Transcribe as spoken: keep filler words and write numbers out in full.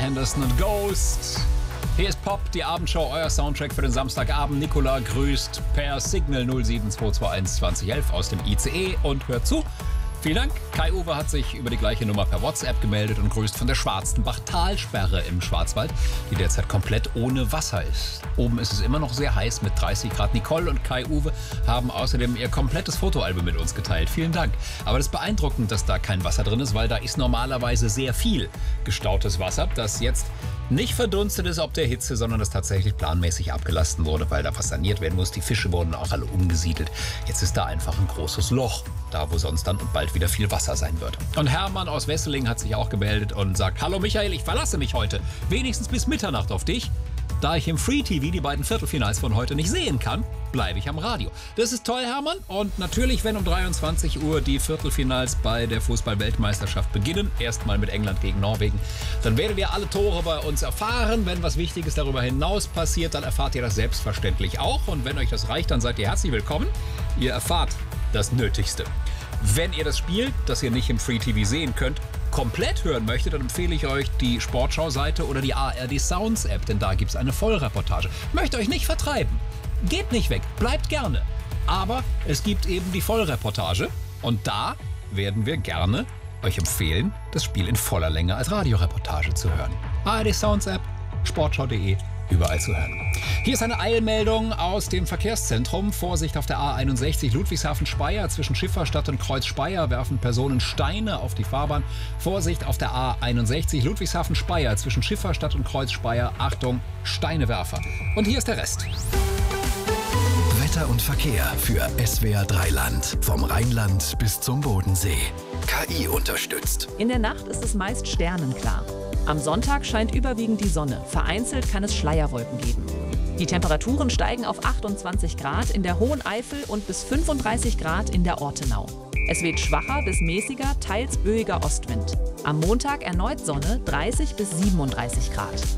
Henderson und Ghost. Hier ist Pop, die Abendshow, euer Soundtrack für den Samstagabend. Nicola grüßt per Signal null sieben zwei zwei eins zwanzig elf aus dem I C E und hört zu. Vielen Dank. Kai-Uwe hat sich über die gleiche Nummer per WhatsApp gemeldet und grüßt von der Schwarzenbach-Talsperre im Schwarzwald, die derzeit komplett ohne Wasser ist. Oben ist es immer noch sehr heiß mit dreißig Grad. Nicole und Kai-Uwe haben außerdem ihr komplettes Fotoalbum mit uns geteilt. Vielen Dank. Aber das ist beeindruckend, dass da kein Wasser drin ist, weil da ist normalerweise sehr viel gestautes Wasser, das jetzt nicht verdunstet ist ob der Hitze, sondern das tatsächlich planmäßig abgelassen wurde, weil da was saniert werden muss. Die Fische wurden auch alle umgesiedelt. Jetzt ist da einfach ein großes Loch, da wo sonst dann und bald wieder viel Wasser sein wird. Und Hermann aus Wesseling hat sich auch gemeldet und sagt: Hallo Michael, ich verlasse mich heute wenigstens bis Mitternacht auf dich. Da ich im Free-T V die beiden Viertelfinals von heute nicht sehen kann, bleibe ich am Radio. Das ist toll, Hermann. Und natürlich, wenn um dreiundzwanzig Uhr die Viertelfinals bei der Fußball-Weltmeisterschaft beginnen, erstmal mit England gegen Norwegen, dann werdet ihr alle Tore bei uns erfahren. Wenn was Wichtiges darüber hinaus passiert, dann erfahrt ihr das selbstverständlich auch. Und wenn euch das reicht, dann seid ihr herzlich willkommen. Ihr erfahrt das Nötigste. Wenn ihr das Spiel, das ihr nicht im Free-T V sehen könnt, komplett hören möchtet, dann empfehle ich euch die Sportschau-Seite oder die A R D Sounds-App, denn da gibt es eine Vollreportage. Möchte euch nicht vertreiben. Geht nicht weg, bleibt gerne. Aber es gibt eben die Vollreportage und da werden wir gerne euch empfehlen, das Spiel in voller Länge als Radioreportage zu hören. A R D Sounds-App, sportschau punkt de, überall zu hören. Hier ist eine Eilmeldung aus dem Verkehrszentrum. Vorsicht auf der A einundsechzig Ludwigshafen-Speyer. Zwischen Schifferstadt und Kreuz Speyer werfen Personen Steine auf die Fahrbahn. Vorsicht auf der A einundsechzig Ludwigshafen-Speyer. Zwischen Schifferstadt und Kreuz Speyer. Achtung, Steinewerfer. Und hier ist der Rest. Wetter und Verkehr für S W R drei Land. Vom Rheinland bis zum Bodensee. K I unterstützt. In der Nacht ist es meist sternenklar. Am Sonntag scheint überwiegend die Sonne. Vereinzelt kann es Schleierwolken geben. Die Temperaturen steigen auf achtundzwanzig Grad in der Hohen Eifel und bis fünfunddreißig Grad in der Ortenau. Es weht schwacher bis mäßiger, teils böiger Ostwind. Am Montag erneut Sonne, dreißig bis siebenunddreißig Grad.